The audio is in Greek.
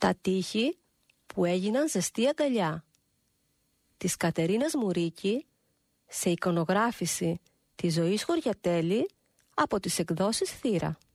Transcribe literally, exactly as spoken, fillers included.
Τα τείχη που έγιναν ζεστή αγκαλιά, της Κατερίνας Μουρίκη, σε εικονογράφηση της ζωής Χωριατέλη από τις εκδόσεις Θύρα.